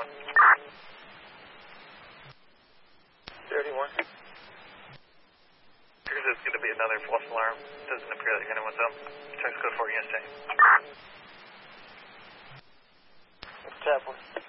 31. 31. Here's it's going to be another false alarm. Doesn't appear like anyone's up. Text code 4 against 10. Tap 1.